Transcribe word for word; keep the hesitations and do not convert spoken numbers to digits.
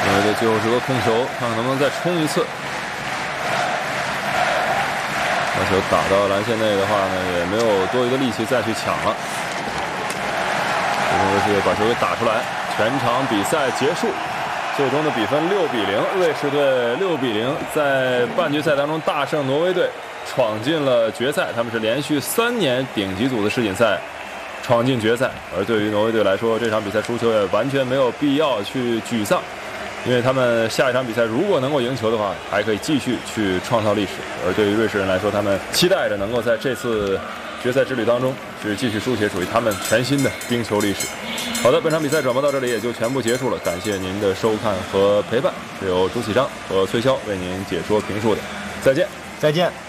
挪威队最后是个控球，看看能不能再冲一次。把球打到篮线内的话呢，也没有多余的力气再去抢了。最终瑞士队把球给打出来，全场比赛结束，最终的比分六比零，瑞士队六比零在半决赛当中大胜挪威队，闯进了决赛。他们是连续三年顶级组的世锦赛闯进决赛。而对于挪威队来说，这场比赛输球也完全没有必要去沮丧，因为他们下一场比赛如果能够赢球的话，还可以继续去创造历史。而对于瑞士人来说，他们期待着能够在这次决赛之旅当中是继续书写属于他们全新的冰球历史。好的，本场比赛转播到这里也就全部结束了，感谢您的收看和陪伴，是由朱启章和崔潇为您解说评述的，再见， 再见。